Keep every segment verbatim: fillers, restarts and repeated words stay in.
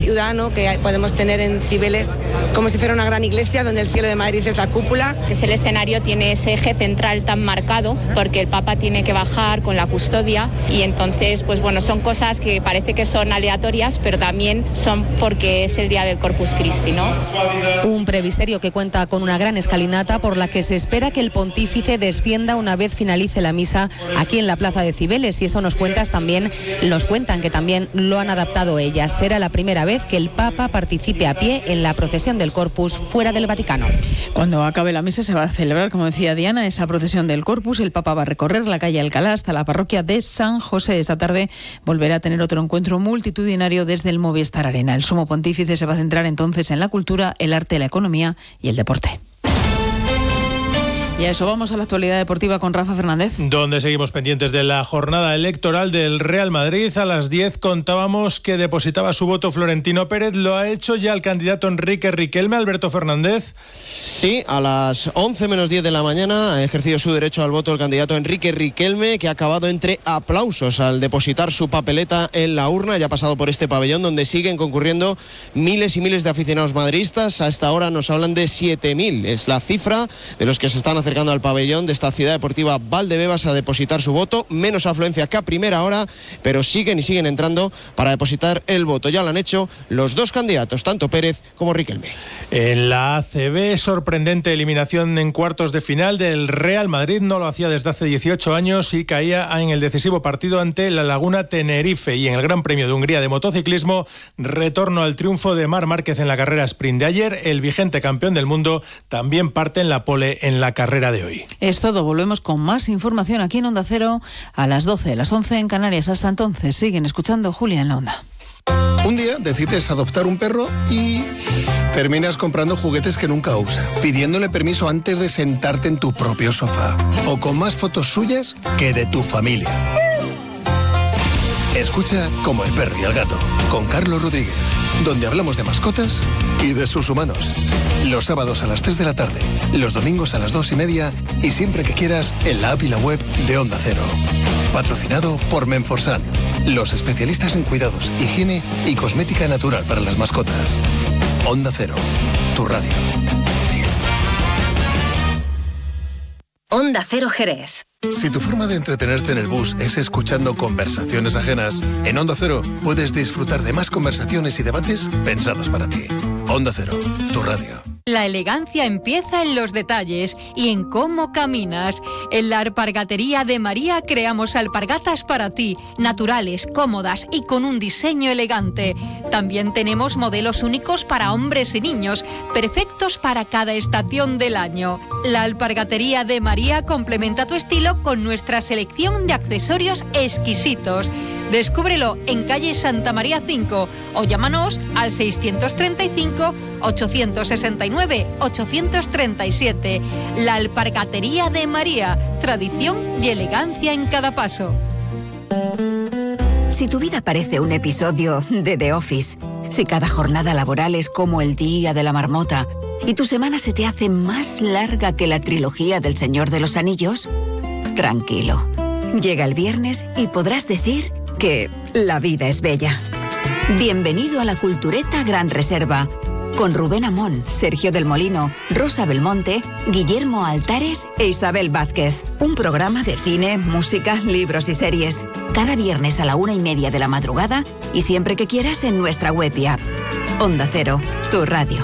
ciudad, ¿no?, que podemos tener en Cibeles como si fuera una gran iglesia donde el cielo de Madrid es la cúpula. Es el escenario tiene ese eje central tan marcado porque el Papa tiene que bajar con la custodia y entonces pues bueno, son cosas que parece que son aleatorias pero también son porque es el día del Corpus Christi, ¿no? Un previsterio que cuenta con una gran escalinata por la que se espera que el pontífice descienda una vez finalice la misa aquí en la plaza de Cibeles y eso nos cuentas también, nos cuentan que también lo han adaptado ellas. Será la primera vez que el Papa participe a pie en la procesión del Corpus fuera del Vaticano. Cuando acabe la misa se va a celebrar, como decía Diana, esa procesión del Corpus. El Papa va a recorrer la calle Alcalá hasta la parroquia de San José. Esta tarde volverá a tener otro encuentro multitudinario desde el Movistar Arena. El sumo pontífice se va a centrar entonces en la cultura, el arte, la economía y el deporte. Y a eso vamos a la actualidad deportiva con Rafa Fernández. Donde seguimos pendientes de la jornada electoral del Real Madrid. A las diez contábamos que depositaba su voto Florentino Pérez. ¿Lo ha hecho ya el candidato Enrique Riquelme, Alberto Fernández? Sí, a las once menos diez de la mañana ha ejercido su derecho al voto el candidato Enrique Riquelme, que ha acabado entre aplausos al depositar su papeleta en la urna. Ya ha pasado por este pabellón donde siguen concurriendo miles y miles de aficionados madridistas. A esta hora nos hablan de siete mil. Es la cifra de los que se están acercando al pabellón de esta ciudad deportiva Valdebebas a depositar su voto. Menos afluencia que a primera hora, pero siguen y siguen entrando para depositar el voto. Ya lo han hecho los dos candidatos, tanto Pérez como Riquelme. En la A C B, sorprendente eliminación en cuartos de final del Real Madrid. No lo hacía desde hace dieciocho años y caía en el decisivo partido ante la Laguna Tenerife. Y en el Gran Premio de Hungría de motociclismo, retorno al triunfo de Marc Márquez en la carrera sprint de ayer. El vigente campeón del mundo también parte en la pole en la carrera de hoy. Es todo, volvemos con más información aquí en Onda Cero a las doce, las once en Canarias. Hasta entonces, siguen escuchando Julia en la Onda. Un día decides adoptar un perro y terminas comprando juguetes que nunca usa, pidiéndole permiso antes de sentarte en tu propio sofá, o con más fotos suyas que de tu familia. Escucha Como el perro y el gato, con Carlos Rodríguez, donde hablamos de mascotas y de sus humanos. Los sábados a las tres de la tarde, los domingos a las dos y media y siempre que quieras en la app y la web de Onda Cero. Patrocinado por Menforsan, los especialistas en cuidados, higiene y cosmética natural para las mascotas. Onda Cero, tu radio. Onda Cero Jerez. Si tu forma de entretenerte en el bus es escuchando conversaciones ajenas, en Onda Cero puedes disfrutar de más conversaciones y debates pensados para ti. Onda Cero, tu radio. La elegancia empieza en los detalles y en cómo caminas. En la Alpargatería de María creamos alpargatas para ti, naturales, cómodas y con un diseño elegante. También tenemos modelos únicos para hombres y niños, perfectos para cada estación del año. La Alpargatería de María complementa tu estilo con nuestra selección de accesorios exquisitos. Descúbrelo en calle Santa María cinco o llámanos al seiscientos treinta y cinco, ochocientos sesenta y nueve, ochocientos treinta y siete. La Alpargatería de María, tradición y elegancia en cada paso. Si tu vida parece un episodio de The Office, si cada jornada laboral es como el día de la marmota y tu semana se te hace más larga que la trilogía del Señor de los Anillos, tranquilo. Llega el viernes y podrás decir que la vida es bella. Bienvenido a la Cultureta Gran Reserva, con Rubén Amón, Sergio del Molino, Rosa Belmonte, Guillermo Altares e Isabel Vázquez. Un programa de cine, música, libros y series. Cada viernes a la una y media de la madrugada y siempre que quieras en nuestra web y app. Onda Cero, tu radio.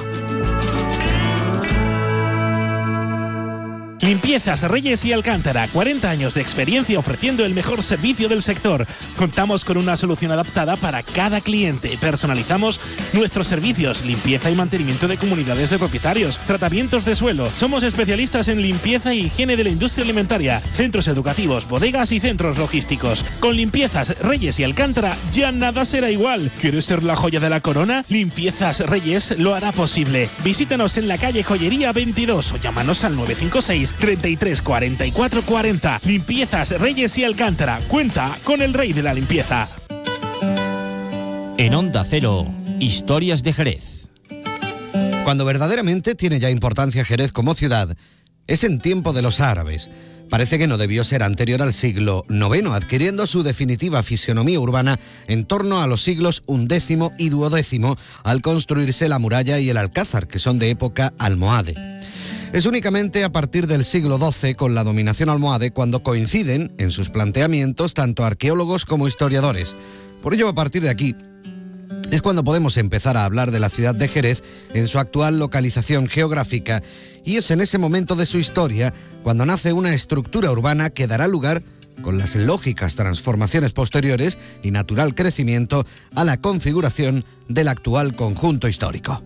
Limpiezas Reyes y Alcántara, cuarenta años de experiencia ofreciendo el mejor servicio del sector. Contamos con una solución adaptada para cada cliente. Personalizamos nuestros servicios, limpieza y mantenimiento de comunidades de propietarios, tratamientos de suelo. Somos especialistas en limpieza y higiene de la industria alimentaria, centros educativos, bodegas y centros logísticos. Con Limpiezas Reyes y Alcántara ya nada será igual. ¿Quieres ser la joya de la corona? Limpiezas Reyes lo hará posible. Visítanos en la calle Joyería veintidós o llámanos al nueve cinco seis, treinta y tres, cuarenta y cuatro cuarenta. Limpiezas Reyes y Alcántara. Cuenta con el rey de la limpieza. En Onda Cero, Historias de Jerez. Cuando verdaderamente tiene ya importancia Jerez como ciudad, es en tiempo de los árabes. parece que no debió ser anterior al siglo noveno, adquiriendo su definitiva fisionomía urbana en torno a los siglos undécimo y duodécimo, al construirse la muralla y el alcázar, que son de época almohade. Es únicamente a partir del siglo doce, con la dominación almohade, cuando coinciden en sus planteamientos tanto arqueólogos como historiadores. Por ello, a partir de aquí, es cuando podemos empezar a hablar de la ciudad de Jerez en su actual localización geográfica, y es en ese momento de su historia cuando nace una estructura urbana que dará lugar, con las lógicas transformaciones posteriores y natural crecimiento, a la configuración del actual conjunto histórico.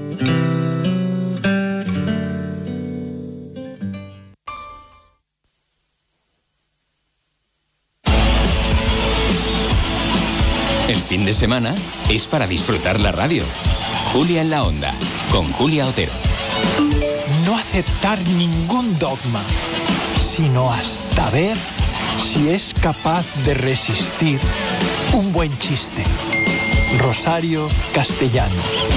El fin de semana es para disfrutar la radio. Julia en la Onda, con Julia Otero. No aceptar ningún dogma, sino hasta ver si es capaz de resistir un buen chiste. Rosario Castellanos.